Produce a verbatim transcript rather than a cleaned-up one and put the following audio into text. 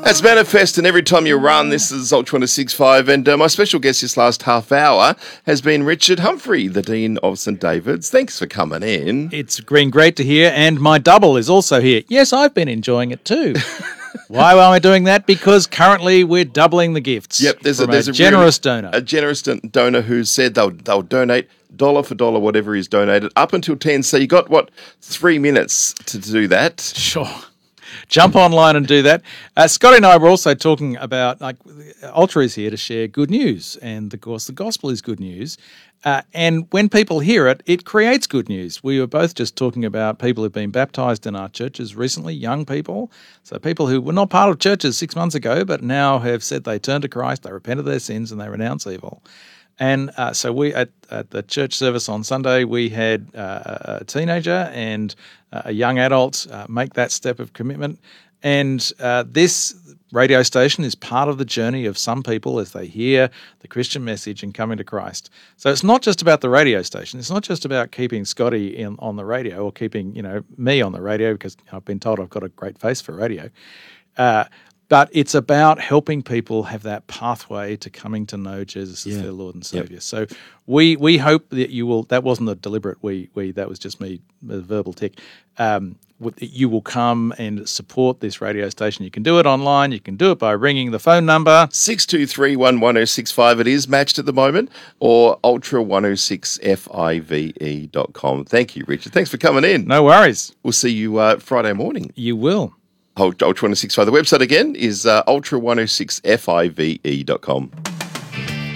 That's Manifest, and every time you run, this is Ultra one oh six point five, and uh, my special guest this last half hour has been Richard Humphrey, the Dean of St David's. Thanks for coming in. It's been great to hear, and my double is also here. Yes, I've been enjoying it too. Why am I doing that? Because currently we're doubling the gifts. Yep, there's from a, there's a, a generous really, donor. A generous don- donor who said they'll they'll donate dollar for dollar whatever is donated up until ten. So you got what three minutes to do that. Sure. Jump online and do that. Uh, Scotty and I were also talking about, like, Ultra is here to share good news, and of course the gospel is good news. Uh, and when people hear it, it creates good news. We were both just talking about people who've been baptised in our churches recently, young people. So people who were not part of churches six months ago, but now have said they turned to Christ, they repent of their sins, and they renounce evil. And uh, so we at, at the church service on Sunday, we had uh, a teenager and uh, a young adult uh, make that step of commitment. And uh, this radio station is part of the journey of some people as they hear the Christian message and coming to Christ. So it's not just about the radio station. It's not just about keeping Scotty in, on the radio or keeping, you know, me on the radio, because I've been told I've got a great face for radio. Uh, But it's about helping people have that pathway to coming to know Jesus as Yeah. their Lord and Savior. Yep. So we we hope that you will. That wasn't a deliberate we. We that was just me, a verbal tick. Um, with, you will come and support this radio station. You can do it online. You can do it by ringing the phone number six two three one one oh six five. It is matched at the moment, or ultra one oh six five dot com. Thank you, Richard. Thanks for coming in. No worries. We'll see you uh, Friday morning. You will. Ultra one oh six five. The website again is uh, ultra one oh six five dot com.